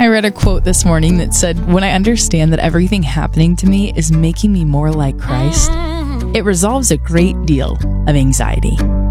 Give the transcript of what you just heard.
I read a quote this morning that said, "When I understand that everything happening to me is making me more like Christ, it resolves a great deal of anxiety."